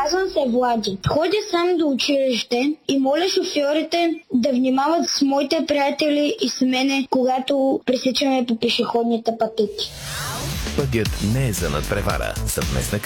Казвам се Влади. Ходя сам до училище и моля шофьорите да внимават с моите приятели и с мене, когато пресичаме по пешеходните пътеки. Пътят не е за надпревара. Съвместна